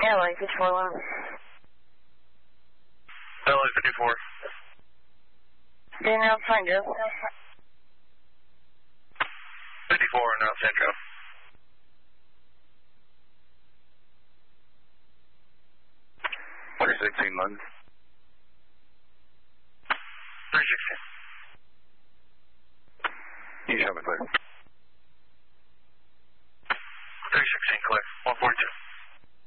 LA 54 1. LA 54. Daniel Sango. 54 now Centro. What is 16 London? 316. You show me, please.